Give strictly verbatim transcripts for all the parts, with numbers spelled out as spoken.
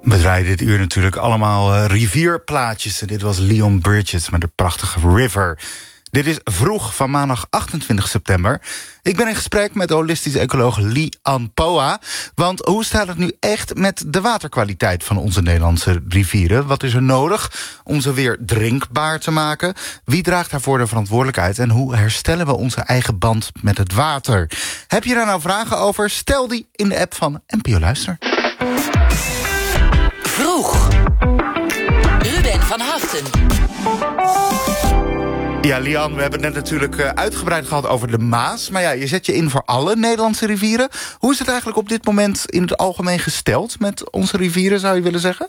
We draaien dit uur natuurlijk allemaal uh, rivierplaatjes. Dit was Leon Bridges met de prachtige River. Dit is Vroeg van maandag achtentwintig september. Ik ben in gesprek met holistisch ecoloog Lian Poa. Want hoe staat het nu echt met de waterkwaliteit van onze Nederlandse rivieren? Wat is er nodig om ze weer drinkbaar te maken? Wie draagt daarvoor de verantwoordelijkheid? En hoe herstellen we onze eigen band met het water? Heb je daar nou vragen over? Stel die in de app van N P O Luister. Vroeg. Ruben van Haften. Ja, Lian, we hebben het net natuurlijk uitgebreid gehad over de Maas. Maar ja, je zet je in voor alle Nederlandse rivieren. Hoe is het eigenlijk op dit moment in het algemeen gesteld met onze rivieren, zou je willen zeggen?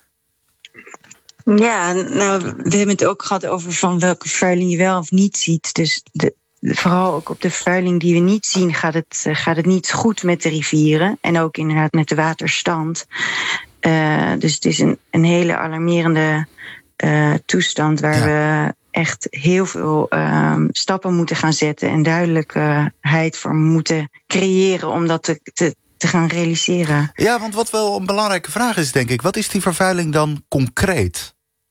Ja, nou, we hebben het ook gehad over van welke vervuiling je wel of niet ziet. Dus de, vooral ook op de vervuiling die we niet zien gaat het, gaat het niet goed met de rivieren. En ook inderdaad met de waterstand. Uh, dus het is een, een hele alarmerende uh, toestand waar ja. we echt heel veel uh, stappen moeten gaan zetten en duidelijkheid voor moeten creëren om dat te, te, te gaan realiseren. Ja, want wat wel een belangrijke vraag is, denk ik, wat is die vervuiling dan concreet?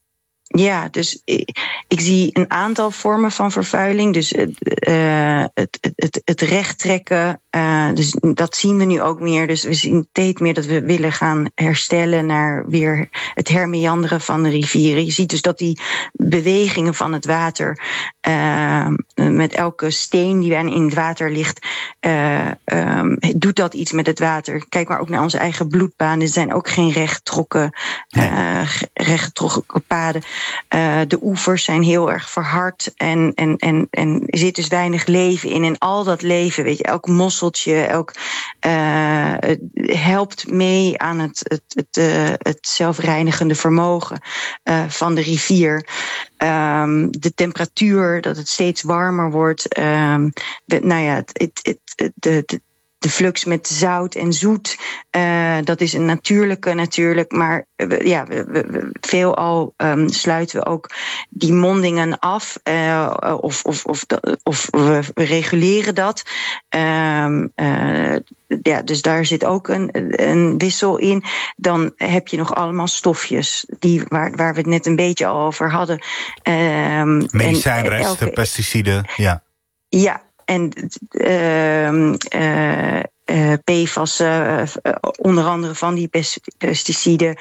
Ja, dus ik, ik zie een aantal vormen van vervuiling. Dus uh, het, het, het, het recht trekken, uh, dus dat zien we nu ook meer. Dus we zien steeds meer dat we willen gaan herstellen naar weer het hermeanderen van de rivieren. Je ziet dus dat die bewegingen van het water, uh, met elke steen die in het water ligt, uh, um, doet dat iets met het water. Kijk maar ook naar onze eigen bloedbanen. Er zijn ook geen rechtgetrokken, uh, rechtgetrokken paden. Uh, de oevers zijn heel erg verhard en, en, en, en er zit dus weinig leven in. En al dat leven, weet je, elk mosseltje, elk, uh, het helpt mee aan het, het, het, uh, het zelfreinigende vermogen uh, van de rivier. Um, de temperatuur, dat het steeds warmer wordt. Um, de, nou ja, het, het, het, de, de De flux met zout en zoet, uh, dat is een natuurlijke natuurlijk. Maar uh, ja, we, we, we, veelal um, sluiten we ook die mondingen af. Uh, of, of, of, of we, we reguleren dat. Um, uh, ja, dus daar zit ook een, een wissel in. Dan heb je nog allemaal stofjes die, waar, waar we het net een beetje al over hadden. Um, Medicijnresten, elke, pesticiden, ja. Ja. En uh, uh, uh, P F A S, uh, onder andere van die pesticiden,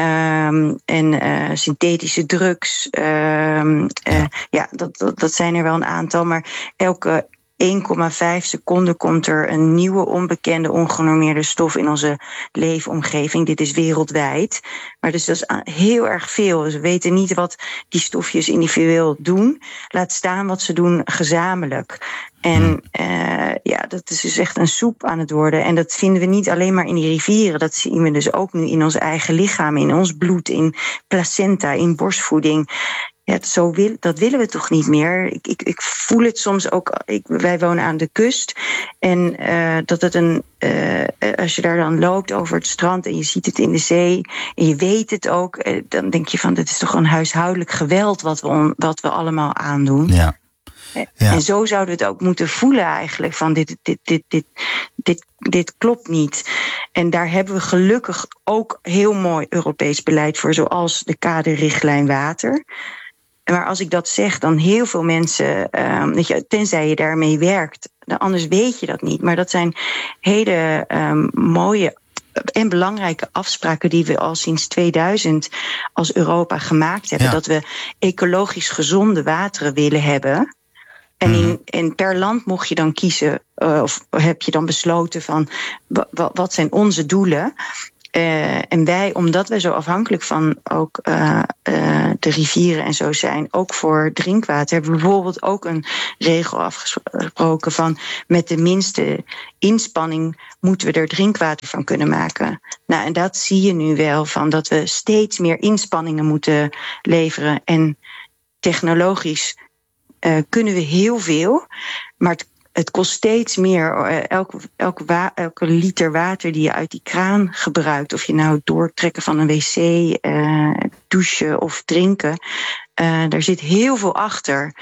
um, en uh, synthetische drugs. Um, uh, ja, dat, dat, dat zijn er wel een aantal, maar elke één komma vijf seconden komt er een nieuwe onbekende ongenormeerde stof in onze leefomgeving. Dit is wereldwijd. Maar dus dat is heel erg veel. Dus we weten niet wat die stofjes individueel doen. Laat staan wat ze doen gezamenlijk. En uh, ja, dat is dus echt een soep aan het worden. En dat vinden we niet alleen maar in die rivieren. Dat zien we dus ook nu in ons eigen lichaam, in ons bloed, in placenta, in borstvoeding. Ja, zo wil, dat willen we toch niet meer. Ik, ik, ik voel het soms ook. Ik, wij wonen aan de kust. En uh, dat het een. Uh, als je daar dan loopt over het strand en je ziet het in de zee. En je weet het ook. Uh, dan denk je van, dit is toch een huishoudelijk geweld wat we, on, wat we allemaal aandoen. Ja. Ja. En zo zouden we het ook moeten voelen eigenlijk. Van dit, dit, dit, dit, dit, dit klopt niet. En daar hebben we gelukkig ook heel mooi Europees beleid voor. Zoals de kaderrichtlijn water. Maar als ik dat zeg, dan heel veel mensen, um, weet je, tenzij je daarmee werkt, dan anders weet je dat niet. Maar dat zijn hele um, mooie en belangrijke afspraken die we al sinds tweeduizend als Europa gemaakt hebben. Ja. Dat we ecologisch gezonde wateren willen hebben. En, in, en per land mocht je dan kiezen, uh, of heb je dan besloten van w- w- wat zijn onze doelen. Uh, en wij, omdat wij zo afhankelijk van ook uh, uh, de rivieren en zo zijn, ook voor drinkwater, hebben we bijvoorbeeld ook een regel afgesproken van met de minste inspanning moeten we er drinkwater van kunnen maken. Nou, en dat zie je nu wel, van dat we steeds meer inspanningen moeten leveren. En technologisch uh, kunnen we heel veel, maar het Het kost steeds meer. Elke, elke, wa- elke liter water die je uit die kraan gebruikt, of je nou het doortrekken van een wc, uh, douchen of drinken, uh, daar zit heel veel achter.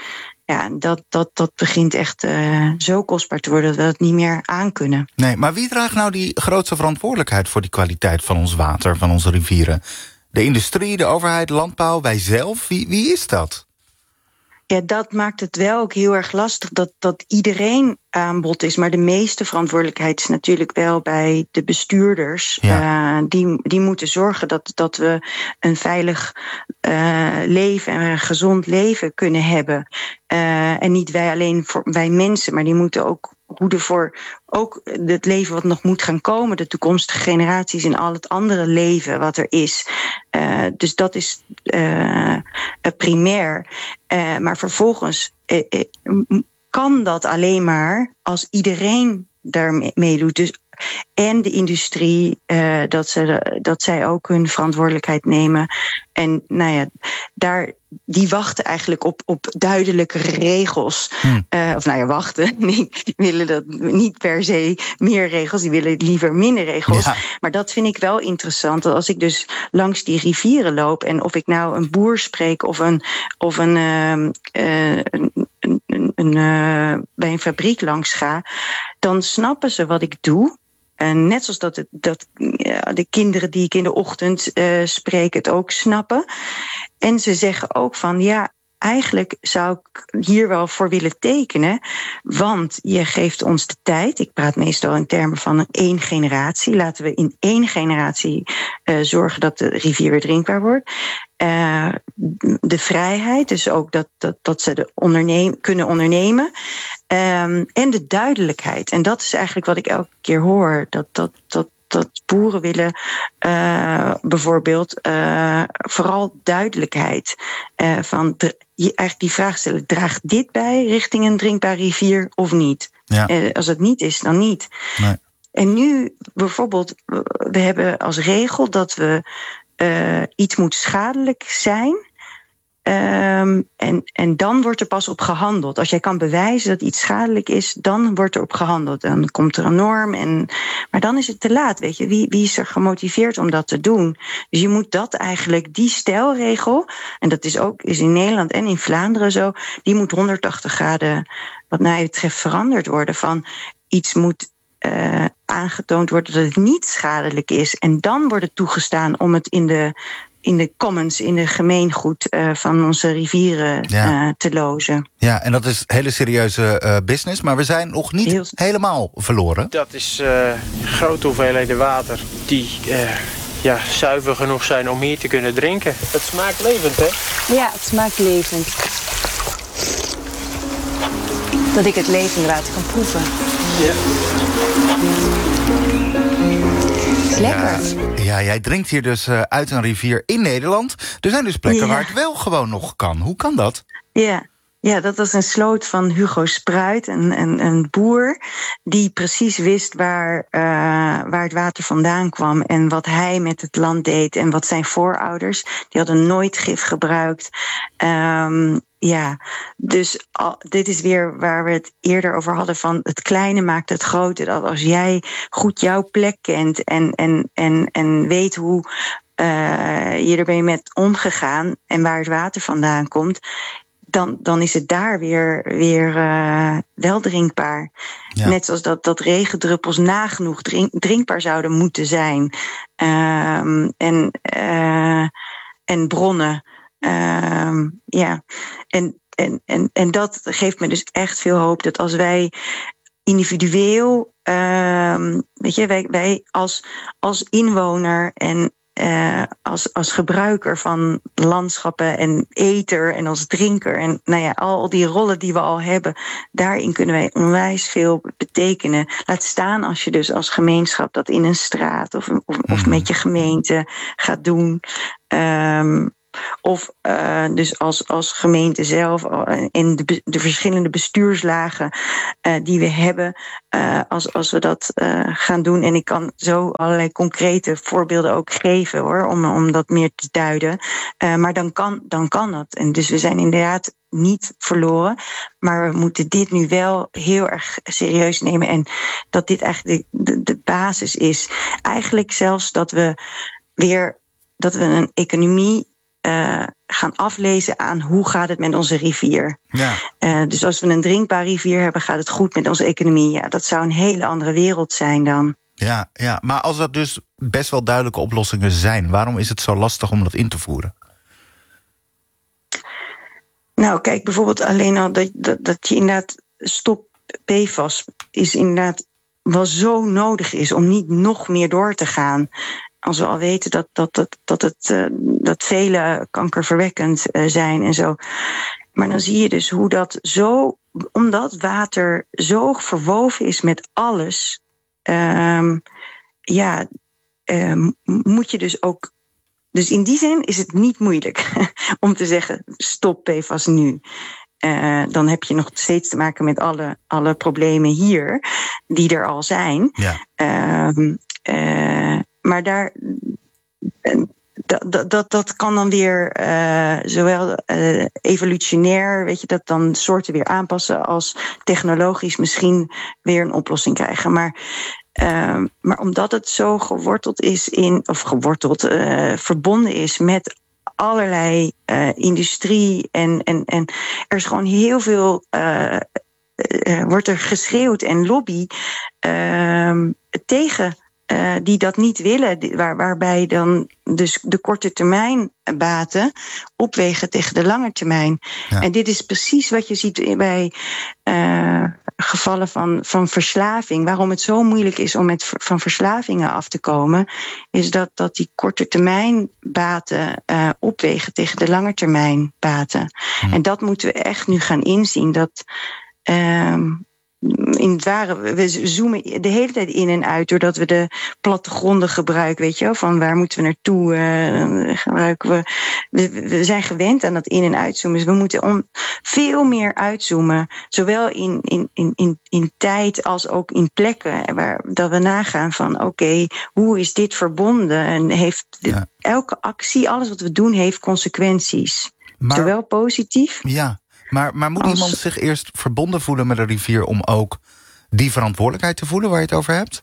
Ja, dat, dat, dat begint echt uh, zo kostbaar te worden dat we het niet meer aankunnen. Nee, maar wie draagt nou die grootste verantwoordelijkheid voor die kwaliteit van ons water, van onze rivieren? De industrie, de overheid, landbouw, wij zelf? Wie, wie is dat? Ja, dat maakt het wel ook heel erg lastig dat, dat iedereen aan bod is. Maar de meeste verantwoordelijkheid is natuurlijk wel bij de bestuurders. Ja. Uh, die, die moeten zorgen dat, dat we een veilig uh, leven en een gezond leven kunnen hebben. Uh, en niet wij alleen voor wij mensen, maar die moeten ook hoeden voor ook het leven wat nog moet gaan komen, de toekomstige generaties en al het andere leven wat er is. Uh, dus dat is uh, primair. Uh, maar vervolgens uh, uh, kan dat alleen maar als iedereen daar meedoet. Dus en de industrie, uh, dat, ze, dat zij ook hun verantwoordelijkheid nemen. En nou ja, daar, die wachten eigenlijk op, op duidelijke regels. Hmm. Uh, of nou ja, wachten. Die willen dat niet per se meer regels. Die willen liever minder regels. Ja. Maar dat vind ik wel interessant. Als ik dus langs die rivieren loop en of ik nou een boer spreek of een, of een, uh, uh, een, een, een, een uh, bij een fabriek langs ga, dan snappen ze wat ik doe. En net zoals dat, het, dat ja, de kinderen die ik in de ochtend uh, spreek het ook snappen. En ze zeggen ook van ja, eigenlijk zou ik hier wel voor willen tekenen. Want je geeft ons de tijd. Ik praat meestal in termen van één generatie. Laten we in één generatie uh, zorgen dat de rivier weer drinkbaar wordt. Uh, de vrijheid, dus ook dat, dat, dat ze de onderneem, kunnen ondernemen. Um, en de duidelijkheid. En dat is eigenlijk wat ik elke keer hoor. Dat, dat, dat, dat boeren willen uh, bijvoorbeeld uh, vooral duidelijkheid. Uh, van de, je eigenlijk die vraag stellen, draagt dit bij richting een drinkbare rivier of niet? Ja. Uh, als het niet is, dan niet. Nee. En nu bijvoorbeeld, we hebben als regel dat we uh, iets moet schadelijk zijn. Um, en, en dan wordt er pas op gehandeld. Als jij kan bewijzen dat iets schadelijk is, dan wordt er op gehandeld. Dan komt er een norm. En, maar dan is het te laat, weet je. Wie, wie is er gemotiveerd om dat te doen? Dus je moet dat eigenlijk, die stelregel, en dat is ook is in Nederland en in Vlaanderen zo, die moet honderdtachtig graden, wat mij betreft, veranderd worden. Van iets moet uh, aangetoond worden dat het niet schadelijk is. En dan wordt het toegestaan om het in de in de commons, in de gemeengoed uh, van onze rivieren ja. uh, te lozen. Ja, en dat is hele serieuze uh, business, maar we zijn nog niet Heel... helemaal verloren. Dat is uh, grote hoeveelheden water die uh, ja, zuiver genoeg zijn om hier te kunnen drinken. Het smaakt levend, hè? Ja, het smaakt levend. Dat ik het levende water kan proeven. Ja. Lekker. Ja, ja, jij drinkt hier dus uh, uit een rivier in Nederland. Er zijn dus plekken ja. waar het wel gewoon nog kan. Hoe kan dat? Ja, ja dat was een sloot van Hugo Spruit, een, een, een boer die precies wist waar, uh, waar het water vandaan kwam en wat hij met het land deed en wat zijn voorouders. Die hadden nooit gif gebruikt. Um, Ja, dus al, dit is weer waar we het eerder over hadden van het kleine maakt het grote. Dat als jij goed jouw plek kent en, en, en, en weet hoe uh, je er mee met omgegaan en waar het water vandaan komt, dan, dan is het daar weer, weer uh, wel drinkbaar. Ja. Net zoals dat, dat regendruppels nagenoeg drink, drinkbaar zouden moeten zijn. Um, en, uh, en bronnen. Um, ja, en, en, en, en dat geeft me dus echt veel hoop dat als wij individueel, um, weet je, wij, wij als, als inwoner en uh, als, als gebruiker van landschappen en eter en als drinker en nou ja, al die rollen die we al hebben, daarin kunnen wij onwijs veel betekenen. Laat staan als je dus als gemeenschap dat in een straat of, of, of met je gemeente gaat doen. Um, Of uh, dus als, als gemeente zelf en de, de verschillende bestuurslagen uh, die we hebben, uh, als, als we dat uh, gaan doen. En ik kan zo allerlei concrete voorbeelden ook geven hoor, om, om dat meer te duiden. Uh, maar dan kan, dan kan dat. En dus we zijn inderdaad niet verloren. Maar we moeten dit nu wel heel erg serieus nemen. En dat dit eigenlijk de, de, de basis is. Eigenlijk zelfs dat we weer dat we een economie uh, gaan aflezen aan hoe gaat het met onze rivier. Ja. Uh, dus als we een drinkbare rivier hebben, gaat het goed met onze economie. Ja, dat zou een hele andere wereld zijn dan. Ja, ja, maar als dat dus best wel duidelijke oplossingen zijn, waarom is het zo lastig om dat in te voeren? Nou, kijk, bijvoorbeeld alleen al dat, dat, dat je inderdaad stop P F A S is inderdaad wel zo nodig is om niet nog meer door te gaan. Als we al weten dat, dat, dat, dat, het, uh, dat vele kankerverwekkend uh, zijn en zo. Maar dan zie je dus hoe dat zo, omdat water zo verwoven is met alles, um, ja, um, moet je dus ook. Dus in die zin is het niet moeilijk om te zeggen stop P F A S nu. Uh, dan heb je nog steeds te maken met alle, alle problemen hier die er al zijn. Ja. Uh, uh, maar daar, dat, dat, dat kan dan weer uh, zowel uh, evolutionair, weet je, dat dan soorten weer aanpassen als technologisch misschien weer een oplossing krijgen. Maar, uh, maar omdat het zo geworteld is in, of geworteld, uh, verbonden is met allerlei uh, industrie en, en, en er is gewoon heel veel, uh, uh, wordt er geschreeuwd en lobby uh, tegen uh, die dat niet willen, waar, waarbij dan dus de korte termijn baten opwegen tegen de lange termijn. Ja. En dit is precies wat je ziet bij uh, gevallen van, van verslaving. Waarom het zo moeilijk is om met, van verslavingen af te komen, is dat, dat die korte termijn baten uh, opwegen tegen de lange termijn baten. Hm. En dat moeten we echt nu gaan inzien. Dat uh, in het ware, we zoomen de hele tijd in en uit doordat we de plattegronden gebruiken, weet je wel, van waar moeten we naartoe, uh, gebruiken we, we. We zijn gewend aan dat in- en uitzoomen, dus we moeten om veel meer uitzoomen, zowel in, in, in, in, in tijd als ook in plekken, waar dat we nagaan van oké, okay, hoe is dit verbonden en heeft ja. elke actie, alles wat we doen, heeft consequenties. Maar, zowel positief. Ja. Maar, maar moet Als... iemand zich eerst verbonden voelen met een rivier om ook die verantwoordelijkheid te voelen waar je het over hebt?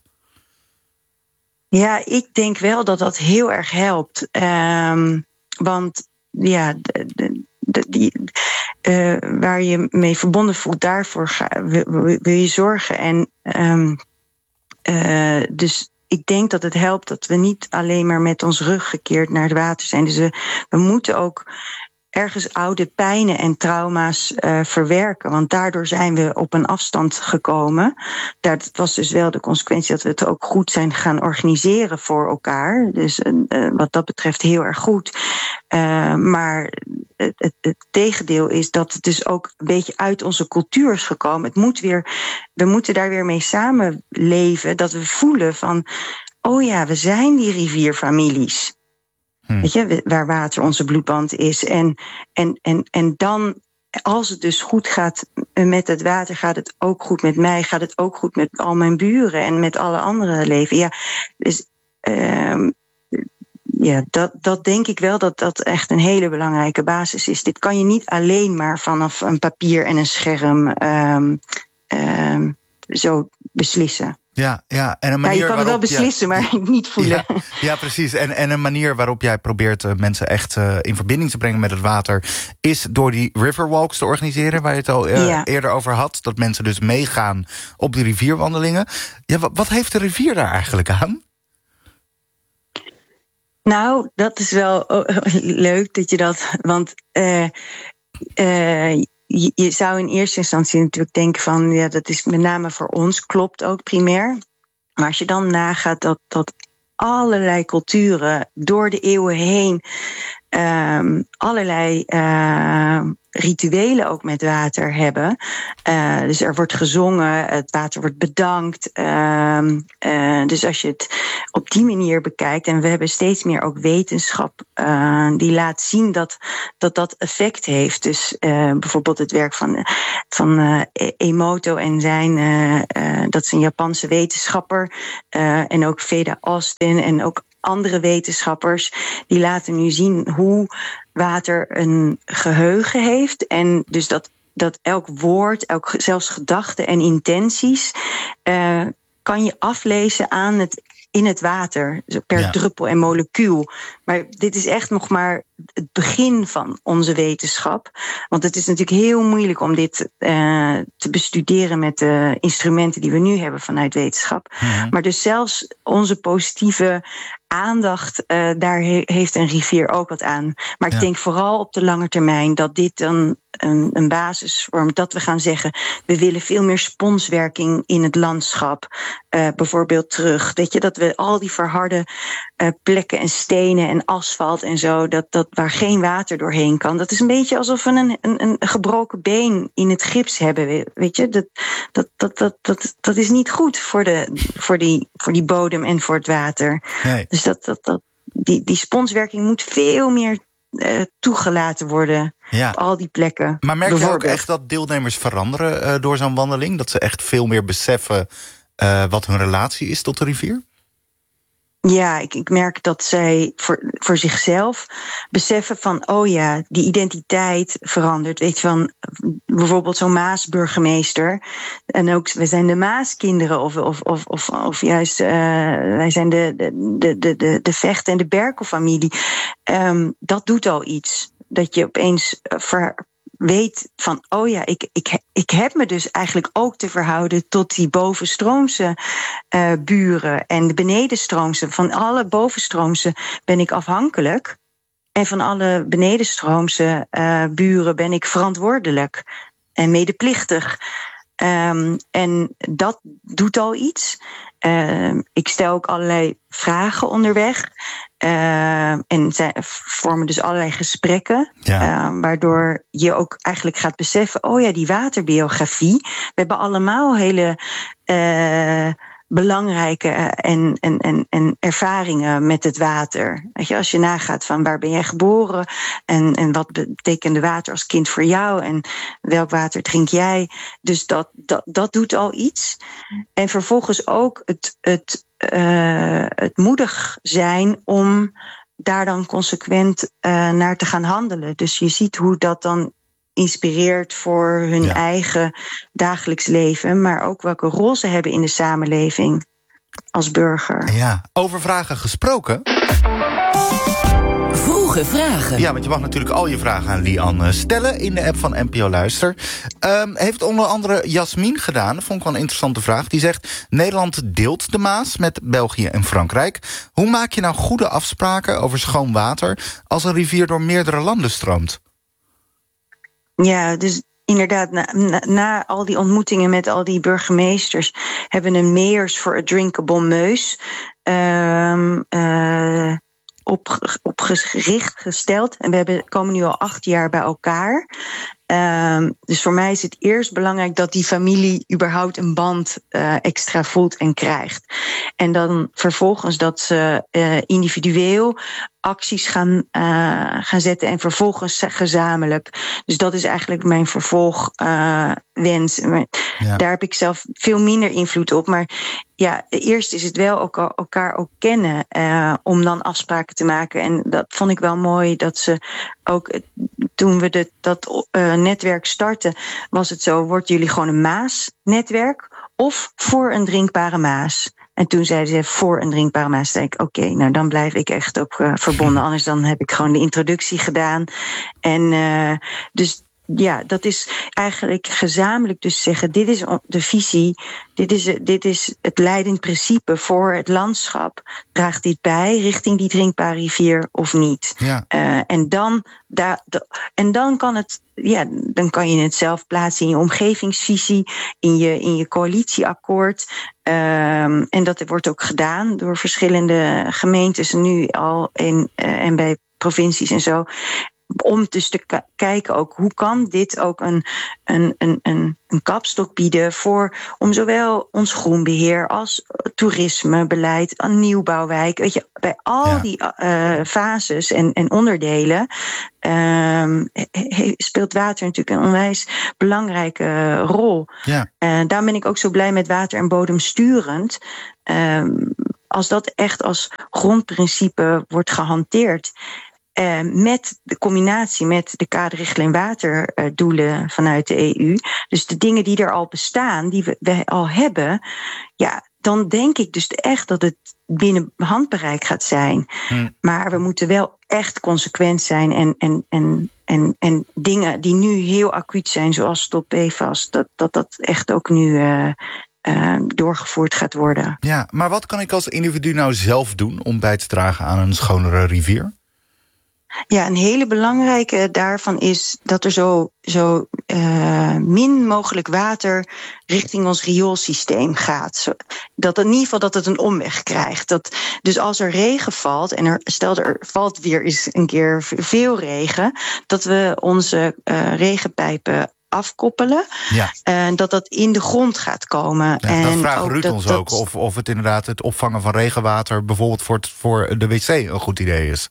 Ja, ik denk wel dat dat heel erg helpt. Um, want ja, de, de, de, die, uh, waar je mee verbonden voelt, daarvoor ga, wil, wil je zorgen. En um, uh, dus ik denk dat het helpt dat we niet alleen maar met ons rug gekeerd naar het water zijn. Dus we, we moeten ook ergens oude pijnen en trauma's uh, verwerken. Want daardoor zijn we op een afstand gekomen. Dat was dus wel de consequentie dat we het ook goed zijn gaan organiseren voor elkaar. Dus uh, wat dat betreft heel erg goed. Uh, maar het, het, het tegendeel is dat het dus ook een beetje uit onze cultuur is gekomen. Het moet weer, we moeten daar weer mee samenleven. Dat we voelen van, oh ja, we zijn die rivierfamilies. Hmm. Weet je, waar water onze bloedband is. En, en, en, en dan, als het dus goed gaat met het water, gaat het ook goed met mij, gaat het ook goed met al mijn buren en met alle andere leven. Ja, dus uh, ja, dat, dat denk ik wel dat dat echt een hele belangrijke basis is. Dit kan je niet alleen maar vanaf een papier en een scherm um, um, zo beslissen. Ja, ja, en een manier ja, je kan het wel beslissen, ja, maar niet voelen. Ja, ja precies. En, en een manier waarop jij probeert uh, mensen echt uh, in verbinding te brengen met het water is door die riverwalks te organiseren, waar je het al uh, ja. eerder over had. Dat mensen dus meegaan op die rivierwandelingen. Ja, wat, wat heeft de rivier daar eigenlijk aan? Nou, dat is wel oh, leuk dat je dat. Want uh, uh, je, je zou in eerste instantie natuurlijk denken van, ja, dat is met name voor ons, klopt ook primair. Maar als je dan nagaat dat, dat allerlei culturen door de eeuwen heen um, allerlei uh, rituelen ook met water hebben. Uh, dus er wordt gezongen, het water wordt bedankt. Uh, uh, dus als je het op die manier bekijkt, en we hebben steeds meer ook wetenschap uh, die laat zien dat dat, dat effect heeft. Dus uh, bijvoorbeeld het werk van, van uh, Emoto en zijn, uh, uh, dat is een Japanse wetenschapper, uh, en ook Veda Austin en ook andere wetenschappers, die laten nu zien hoe water een geheugen heeft. En dus dat, dat elk woord, elk, zelfs gedachten en intenties, uh, kan je aflezen aan het in het water, per ja. druppel en molecuul. Maar dit is echt nog maar het begin van onze wetenschap. Want het is natuurlijk heel moeilijk om dit uh, te bestuderen met de instrumenten die we nu hebben vanuit wetenschap. Mm-hmm. Maar dus zelfs onze positieve aandacht, uh, daar he- heeft een rivier ook wat aan. Maar ik ja. denk vooral op de lange termijn dat dit een, een, een basis vormt. Dat we gaan zeggen, we willen veel meer sponswerking in het landschap. Uh, bijvoorbeeld terug. Weet je, dat we al die verharde uh, plekken en stenen en asfalt en zo, dat, dat waar geen water doorheen kan. Dat is een beetje alsof we een, een, een gebroken been in het gips hebben. Weet je, dat, dat, dat, dat, dat, dat is niet goed voor, de, voor, die, voor die bodem en voor het water. Nee. Dus dat, dat, dat, die, die sponswerking moet veel meer uh, toegelaten worden. Ja. Op al die plekken. Maar merk je ook echt dat deelnemers veranderen uh, door zo'n wandeling? Dat ze echt veel meer beseffen uh, wat hun relatie is tot de rivier? Ja, ik, ik merk dat zij voor, voor zichzelf beseffen van, oh ja, die identiteit verandert. Weet je, van bijvoorbeeld zo'n Maasburgemeester. En ook, we zijn de Maaskinderen of, of, of, of, of juist, uh, wij zijn de, de, de, de, de Vecht- en de Berkel-familie. Um, dat doet al iets. Dat je opeens ver, weet van, oh ja, ik, ik, ik heb me dus eigenlijk ook te verhouden tot die bovenstroomse uh, buren en de benedenstroomse. Van alle bovenstroomse ben ik afhankelijk. En van alle benedenstroomse uh, buren ben ik verantwoordelijk en medeplichtig. Um, en dat doet al iets. Uh, ik stel ook allerlei vragen onderweg. Uh, en zij vormen dus allerlei gesprekken. Ja. Uh, waardoor je ook eigenlijk gaat beseffen, oh ja, die waterbiografie. We hebben allemaal hele uh, belangrijke en, en, en, en ervaringen met het water. Weet je, als je nagaat van waar ben jij geboren en, en wat betekende water als kind voor jou en welk water drink jij. Dus dat, dat, dat doet al iets. En vervolgens ook het, het, uh, het moedig zijn om daar dan consequent uh, naar te gaan handelen. Dus je ziet hoe dat dan inspireert voor hun ja. eigen dagelijks leven, maar ook welke rol ze hebben in de samenleving als burger. Ja, over vragen gesproken. Vroege vragen. Ja, want je mag natuurlijk al je vragen aan Lian stellen in de app van N P O Luister. Um, heeft onder andere Jasmin gedaan, dat vond ik wel een interessante vraag. Die zegt, Nederland deelt de Maas met België en Frankrijk. Hoe maak je nou goede afspraken over schoon water als een rivier door meerdere landen stroomt? Ja, dus inderdaad, na, na, na al die ontmoetingen met al die burgemeesters hebben we een Mayors for a Drinkable Meus um, uh, op, opgericht, gesteld. En we hebben, komen nu al acht jaar bij elkaar. Um, dus voor mij is het eerst belangrijk dat die familie überhaupt een band uh, extra voelt en krijgt. En dan vervolgens dat ze uh, individueel acties gaan, uh, gaan zetten en vervolgens gezamenlijk. Dus dat is eigenlijk mijn vervolgwens. Uh, ja. Daar heb ik zelf veel minder invloed op. Maar ja, eerst is het wel ook elkaar ook kennen uh, om dan afspraken te maken. En dat vond ik wel mooi dat ze ook, toen we de, dat uh, netwerk starten, was het zo, wordt jullie gewoon een Maas-netwerk of voor een drinkbare Maas? En toen zeiden ze voor een drinkbare Maas. Zei ik, oké, okay, nou dan blijf ik echt ook uh, verbonden. Anders dan heb ik gewoon de introductie gedaan. En uh, dus ja, dat is eigenlijk gezamenlijk dus zeggen, dit is de visie, dit is, dit is het leidend principe voor het landschap. Draagt dit bij richting die drinkbare rivier of niet? Ja. Uh, en dan, daar, de, en dan kan het, ja, dan kan je het zelf plaatsen in je omgevingsvisie, in je, in je coalitieakkoord. Um, en dat wordt ook gedaan door verschillende gemeentes nu al in, uh, en bij provincies en zo. Om dus te k- kijken ook hoe kan dit ook een, een, een, een, een kapstok bieden voor om zowel ons groenbeheer als toerismebeleid, een nieuwbouwwijk. Weet je, bij al ja. die uh, fases en, en onderdelen um, he, speelt water natuurlijk een onwijs belangrijke uh, rol. Ja. Uh, daarom ben ik ook zo blij met water en bodem sturend. Um, als dat echt als grondprincipe wordt gehanteerd. Uh, met de combinatie met de kaderrichtlijn waterdoelen uh, vanuit de E U. Dus de dingen die er al bestaan, die we, we al hebben, ja, dan denk ik dus echt dat het binnen handbereik gaat zijn. Hmm. Maar we moeten wel echt consequent zijn en, en, en, en, en dingen die nu heel acuut zijn, zoals stop P F A S, dat dat, dat echt ook nu uh, uh, doorgevoerd gaat worden. Ja, maar wat kan ik als individu nou zelf doen om bij te dragen aan een schonere rivier? Ja, een hele belangrijke daarvan is dat er zo, zo uh, min mogelijk water richting ons rioolsysteem gaat. Zo, dat in ieder geval dat het een omweg krijgt. Dat, dus als er regen valt, en er, stel er valt weer eens een keer veel regen, dat we onze uh, regenpijpen afkoppelen. Ja. En dat dat in de grond gaat komen. Ja, en dat vraagt ook Ruud dat, ons dat, ook. Of, of het inderdaad het opvangen van regenwater bijvoorbeeld voor, het, voor de wc een goed idee is.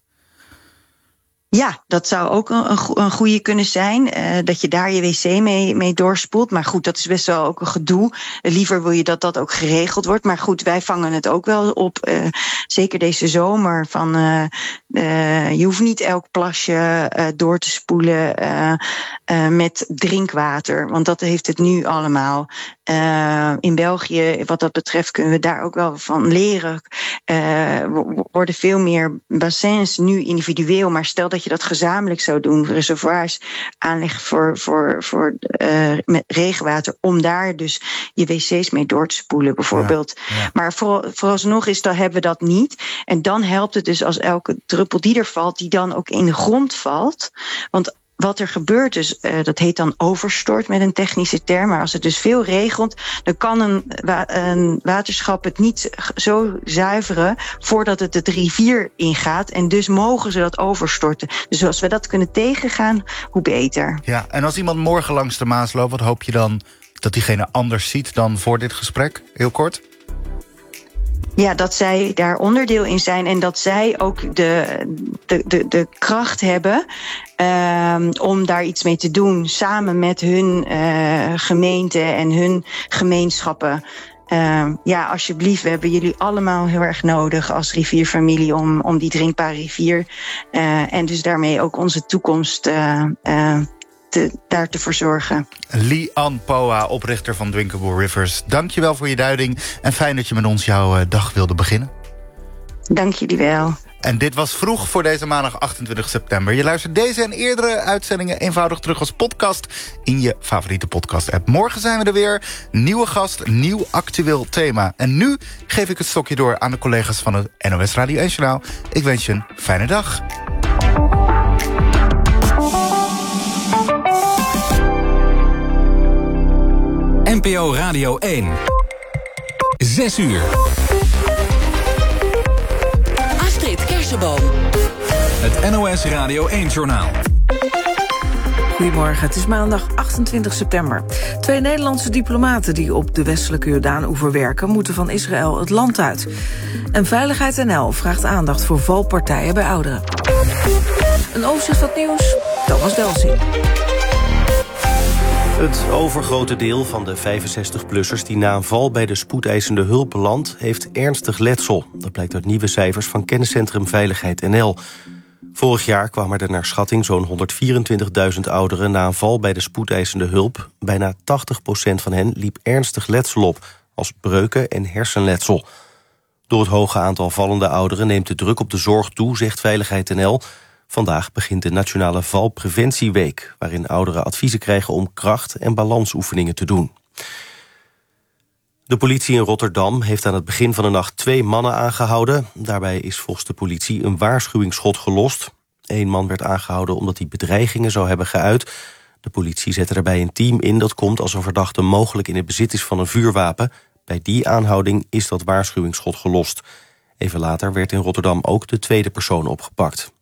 Ja, dat zou ook een, een goede kunnen zijn. Uh, dat je daar je wc mee, mee doorspoelt. Maar goed, dat is best wel ook een gedoe. Uh, liever wil je dat dat ook geregeld wordt. Maar goed, wij vangen het ook wel op. Uh, zeker deze zomer. Van, uh, uh, je hoeft niet elk plasje uh, door te spoelen uh, uh, met drinkwater. Want dat heeft het nu allemaal. Uh, in België, wat dat betreft, kunnen we daar ook wel van leren. Uh, worden veel meer bassins nu individueel. Maar stel dat je dat gezamenlijk zou doen, reservoirs aanleggen voor, voor, voor uh, met regenwater, om daar dus je wc's mee door te spoelen, bijvoorbeeld. Ja, ja. Maar voor, vooralsnog is dat, hebben we dat niet. En dan helpt het dus als elke druppel die er valt, die dan ook in de grond valt. Want wat er gebeurt dus, uh, dat heet dan overstort met een technische term. Maar als het dus veel regent, dan kan een, wa- een waterschap het niet zo zuiveren voordat het het rivier ingaat. En dus mogen ze dat overstorten. Dus als we dat kunnen tegengaan, hoe beter. Ja, en als iemand morgen langs de Maas loopt, wat hoop je dan dat diegene anders ziet dan voor dit gesprek? Heel kort. Ja, dat zij daar onderdeel in zijn en dat zij ook de, de, de, de kracht hebben um, om daar iets mee te doen, samen met hun uh, gemeente en hun gemeenschappen. Uh, ja, alsjeblieft, we hebben jullie allemaal heel erg nodig als rivierfamilie om, om die drinkbare rivier uh, en dus daarmee ook onze toekomst uh, uh, Te, daar te verzorgen. Lee-Ann Poa, oprichter van Drinkable Rivers. Dank je wel voor je duiding en fijn dat je met ons jouw uh, dag wilde beginnen. Dank jullie wel. En dit was Vroeg voor deze maandag achtentwintig september. Je luistert deze en eerdere uitzendingen eenvoudig terug als podcast in je favoriete podcast-app. Morgen zijn we er weer. Nieuwe gast, nieuw actueel thema. En nu geef ik het stokje door aan de collega's van het N O S Radio één Journaal. Ik wens je een fijne dag. N P O Radio één. Zes uur. Astrid Kersenboom. Het N O S Radio één Journaal. Goedemorgen, het is maandag achtentwintig september. Twee Nederlandse diplomaten die op de westelijke Jordaan-oever werken, moeten van Israël het land uit. En Veiligheid N L vraagt aandacht voor valpartijen bij ouderen. Een overzicht van het nieuws, Thomas Delsing. Het overgrote deel van de vijfenzestig-plussers die na een val bij de spoedeisende hulp belandt, heeft ernstig letsel. Dat blijkt uit nieuwe cijfers van kenniscentrum Veiligheid N L. Vorig jaar kwamen er naar schatting zo'n honderdvierentwintigduizend ouderen na een val bij de spoedeisende hulp. Bijna tachtig procent van hen liep ernstig letsel op, als breuken en hersenletsel. Door het hoge aantal vallende ouderen neemt de druk op de zorg toe, zegt Veiligheid N L. Vandaag begint de Nationale Valpreventieweek, waarin ouderen adviezen krijgen om kracht- en balansoefeningen te doen. De politie in Rotterdam heeft aan het begin van de nacht twee mannen aangehouden. Daarbij is volgens de politie een waarschuwingsschot gelost. Eén man werd aangehouden omdat hij bedreigingen zou hebben geuit. De politie zette daarbij een team in dat komt als een verdachte mogelijk in het bezit is van een vuurwapen. Bij die aanhouding is dat waarschuwingsschot gelost. Even later werd in Rotterdam ook de tweede persoon opgepakt.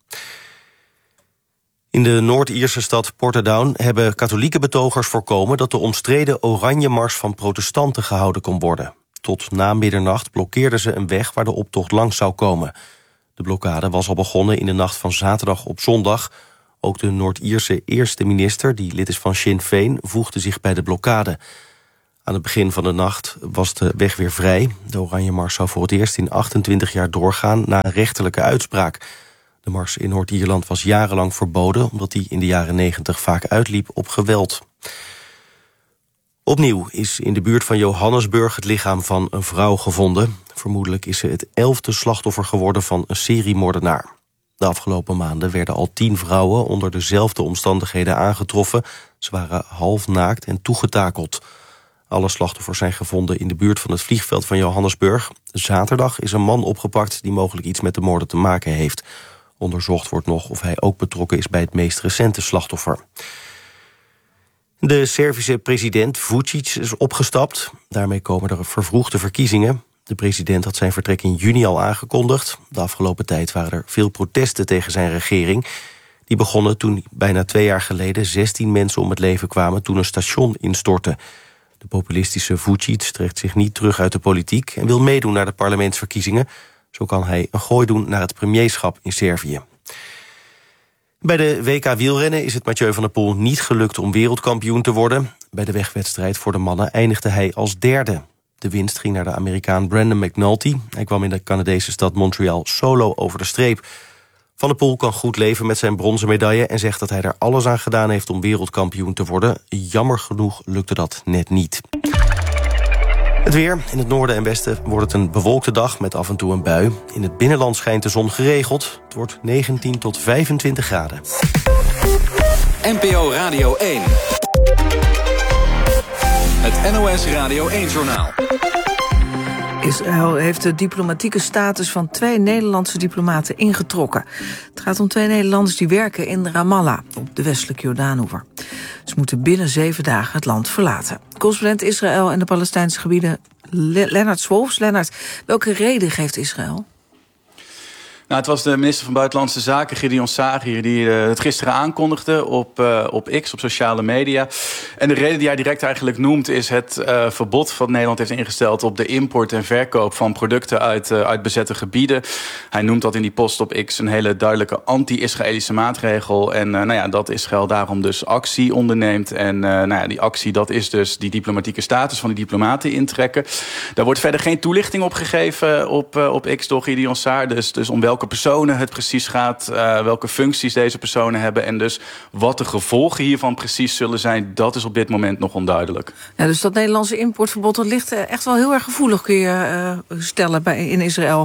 In de Noord-Ierse stad Portadown hebben katholieke betogers voorkomen dat de omstreden Oranje Mars van protestanten gehouden kon worden. Tot na middernacht blokkeerden ze een weg waar de optocht langs zou komen. De blokkade was al begonnen in de nacht van zaterdag op zondag. Ook de Noord-Ierse eerste minister, die lid is van Sinn Féin, voegde zich bij de blokkade. Aan het begin van de nacht was de weg weer vrij. De Oranje Mars zou voor het eerst in achtentwintig jaar doorgaan na een rechterlijke uitspraak. De mars in Noord-Ierland was jarenlang verboden, omdat die in de jaren negentig vaak uitliep op geweld. Opnieuw is in de buurt van Johannesburg het lichaam van een vrouw gevonden. Vermoedelijk is ze het elfde slachtoffer geworden van een seriemoordenaar. De afgelopen maanden werden al tien vrouwen onder dezelfde omstandigheden aangetroffen. Ze waren half naakt en toegetakeld. Alle slachtoffers zijn gevonden in de buurt van het vliegveld van Johannesburg. Zaterdag is een man opgepakt die mogelijk iets met de moorden te maken heeft. Onderzocht wordt nog of hij ook betrokken is bij het meest recente slachtoffer. De Servische president Vučić is opgestapt. Daarmee komen er vervroegde verkiezingen. De president had zijn vertrek in juni al aangekondigd. De afgelopen tijd waren er veel protesten tegen zijn regering. Die begonnen toen bijna twee jaar geleden zestien mensen om het leven kwamen toen een station instortte. De populistische Vučić trekt zich niet terug uit de politiek en wil meedoen naar de parlementsverkiezingen. Zo kan hij een gooi doen naar het premierschap in Servië. Bij de W K wielrennen is het Mathieu van der Poel niet gelukt om wereldkampioen te worden. Bij de wegwedstrijd voor de mannen eindigde hij als derde. De winst ging naar de Amerikaan Brandon McNulty. Hij kwam in de Canadese stad Montreal solo over de streep. Van der Poel kan goed leven met zijn bronzen medaille en zegt dat hij er alles aan gedaan heeft om wereldkampioen te worden. Jammer genoeg lukte dat net niet. Het weer. In het noorden en westen wordt het een bewolkte dag met af en toe een bui. In het binnenland schijnt de zon geregeld. Het wordt negentien tot vijfentwintig graden. N P O Radio één. Het N O S Radio één-journaal. Israël heeft de diplomatieke status van twee Nederlandse diplomaten ingetrokken. Het gaat om twee Nederlanders die werken in Ramallah, op de westelijke Jordaanoever. Ze moeten binnen zeven dagen het land verlaten. Correspondent Israël en de Palestijnse gebieden Lennart Swolfs. Lennart, welke reden geeft Israël? Nou, het was de minister van Buitenlandse Zaken, Gideon Saagir, die uh, het gisteren aankondigde op, uh, op X, op sociale media. En de reden die hij direct eigenlijk noemt is het uh, verbod wat Nederland heeft ingesteld op de import en verkoop van producten uit, uh, uit bezette gebieden. Hij noemt dat in die post op X een hele duidelijke anti-Israëlische maatregel. En uh, nou ja, dat Israël daarom dus actie onderneemt. En uh, nou ja, die actie, dat is dus die diplomatieke status van die diplomaten intrekken. Daar wordt verder geen toelichting op gegeven op, uh, op X door Gideon Saar. Dus, dus om welke welke personen het precies gaat, uh, welke functies deze personen hebben en dus wat de gevolgen hiervan precies zullen zijn, dat is op dit moment nog onduidelijk. Ja, dus dat Nederlandse importverbod, dat ligt echt wel heel erg gevoelig, kun je uh, stellen bij, in Israël.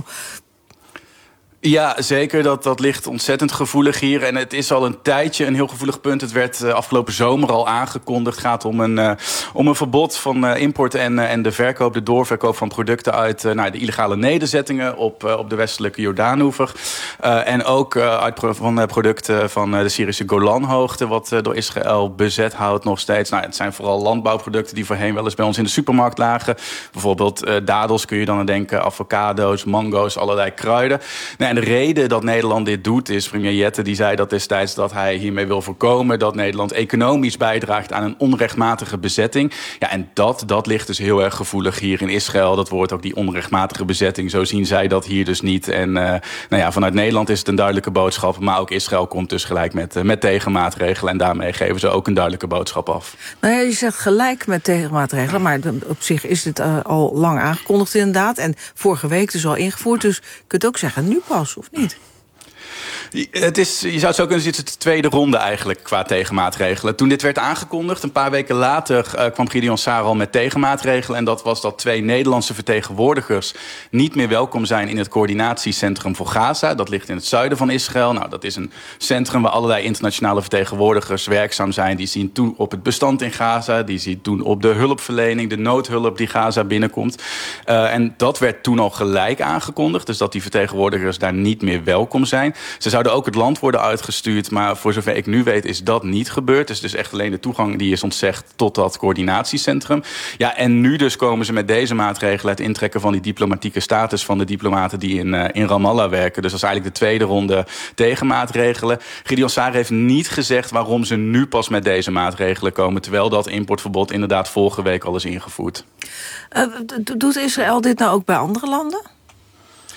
Ja, zeker. Dat, dat ligt ontzettend gevoelig hier. En het is al een tijdje een heel gevoelig punt. Het werd uh, afgelopen zomer al aangekondigd. Het gaat om een, uh, om een verbod van uh, import en, uh, en de verkoop, de doorverkoop van producten uit uh, nou, de illegale nederzettingen op, uh, op de westelijke Jordaanoever. Uh, en ook uh, uit pro- van uh, producten van uh, de Syrische Golanhoogte, wat uh, door Israël bezet houdt nog steeds. Nou, het zijn vooral landbouwproducten die voorheen wel eens bij ons in de supermarkt lagen. Bijvoorbeeld uh, dadels kun je dan aan denken, avocado's, mango's, allerlei kruiden. Nou, en de reden dat Nederland dit doet is, premier Jette die zei dat destijds dat hij hiermee wil voorkomen dat Nederland economisch bijdraagt aan een onrechtmatige bezetting. Ja, en dat, dat ligt dus heel erg gevoelig hier in Israël. Dat wordt ook die onrechtmatige bezetting. Zo zien zij dat hier dus niet. En uh, nou ja, vanuit Nederland is het een duidelijke boodschap. Maar ook Israël komt dus gelijk met, uh, met tegenmaatregelen. En daarmee geven ze ook een duidelijke boodschap af. Nou ja, je zegt gelijk met tegenmaatregelen. Maar op zich is dit uh, al lang aangekondigd inderdaad. En vorige week dus al ingevoerd. Dus je kunt ook zeggen, nu pas. Of niet? Het is, je zou het zo kunnen zien, het is de tweede ronde eigenlijk qua tegenmaatregelen. Toen dit werd aangekondigd, een paar weken later uh, kwam Gideon Saar al met tegenmaatregelen. En dat was dat twee Nederlandse vertegenwoordigers niet meer welkom zijn in het coördinatiecentrum voor Gaza. Dat ligt in het zuiden van Israël. Nou, dat is een centrum waar allerlei internationale vertegenwoordigers werkzaam zijn. Die zien toe op het bestand in Gaza. Die zien toe op de hulpverlening, de noodhulp die Gaza binnenkomt. Uh, en dat werd toen al gelijk aangekondigd. Dus dat die vertegenwoordigers daar niet meer welkom zijn. Ze zouden ook het land worden uitgestuurd, maar voor zover ik nu weet is dat niet gebeurd. Dus, dus echt alleen de toegang die is ontzegd tot dat coördinatiecentrum. Ja, en nu dus komen ze met deze maatregelen, het intrekken van die diplomatieke status van de diplomaten die in, uh, in Ramallah werken. Dus dat is eigenlijk de tweede ronde tegenmaatregelen. Gideon Saar heeft niet gezegd waarom ze nu pas met deze maatregelen komen, terwijl dat importverbod inderdaad vorige week al is ingevoerd. Uh, doet Israël dit nou ook bij andere landen?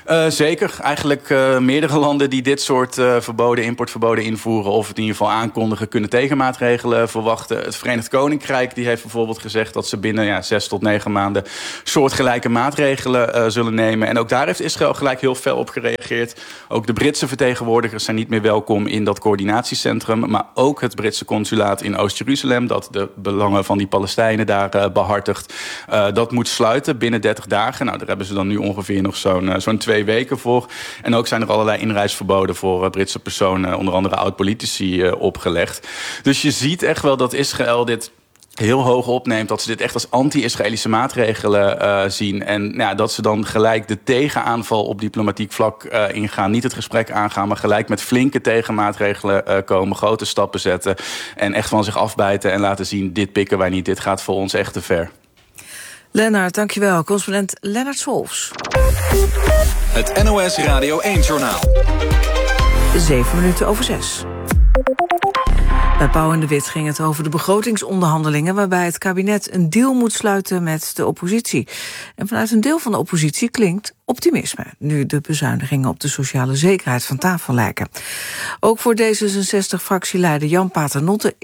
Uh, zeker. Eigenlijk uh, meerdere landen die dit soort uh, verboden, importverboden invoeren... of het in ieder geval aankondigen, kunnen tegenmaatregelen verwachten. Het Verenigd Koninkrijk die heeft bijvoorbeeld gezegd... dat ze binnen ja, zes tot negen maanden soortgelijke maatregelen uh, zullen nemen. En ook daar heeft Israël gelijk heel fel op gereageerd. Ook de Britse vertegenwoordigers zijn niet meer welkom in dat coördinatiecentrum. Maar ook het Britse consulaat in Oost-Jeruzalem... dat de belangen van die Palestijnen daar uh, behartigt... Uh, dat moet sluiten binnen dertig dagen. Nou, daar hebben ze dan nu ongeveer nog zo'n uh, zo'n twee weken voor. En ook zijn er allerlei inreisverboden voor uh, Britse personen... onder andere oud-politici uh, opgelegd. Dus je ziet echt wel dat Israël dit... heel hoog opneemt, dat ze dit echt als anti-Israëlische maatregelen uh, zien. En ja, dat ze dan gelijk de tegenaanval op diplomatiek vlak uh, ingaan. Niet het gesprek aangaan, maar gelijk met flinke tegenmaatregelen uh, komen. Grote stappen zetten en echt van zich afbijten en laten zien... dit pikken wij niet, dit gaat voor ons echt te ver. Lennart, dankjewel. Correspondent Lennart Solfs. Het N O S Radio één-journaal. Zeven minuten over zes. Bij Pauw en de Wit ging het over de begrotingsonderhandelingen... waarbij het kabinet een deal moet sluiten met de oppositie. En vanuit een deel van de oppositie klinkt optimisme... nu de bezuinigingen op de sociale zekerheid van tafel lijken. Ook voor D zesenzestig-fractieleider Jan Paternotte